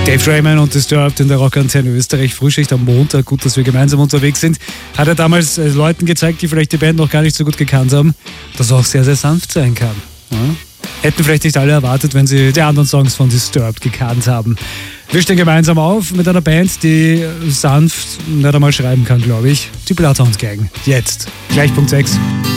Dave Raymond und Disturbed in der Rockantenne Österreich. Frühschicht am Montag. Gut, dass wir gemeinsam unterwegs sind. Hat er damals Leuten gezeigt, die vielleicht die Band noch gar nicht so gut gekannt haben, dass es auch sehr, sehr sanft sein kann. Ja? Hätten vielleicht nicht alle erwartet, wenn sie die anderen Songs von Disturbed gekannt haben. Wir stehen gemeinsam auf mit einer Band, die sanft nicht einmal schreiben kann, glaube ich. Die Bloodhound Gang. Jetzt. Gleich Punkt 6.